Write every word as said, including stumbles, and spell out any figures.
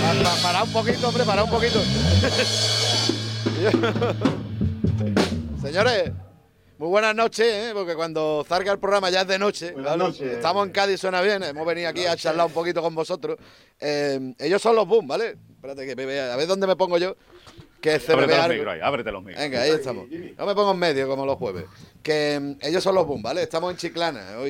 Pa, pa, para un poquito, hombre, para un poquito. Señores, muy buenas noches, ¿eh? Porque cuando salga el programa ya es de noche. Buenas noches. Estamos en Cádiz, suena bien. Hemos venido aquí a charlar un poquito con vosotros. Eh, ellos son los Boom, ¿vale? Espérate que me vea. A ver dónde me pongo yo. Que se me Ábrete vea los algo. micros ahí, ábrete los micros. Venga, ahí estamos. No me pongo en medio como los jueves. Que eh, ellos son los Boom, ¿vale? Estamos en Chiclana. Hoy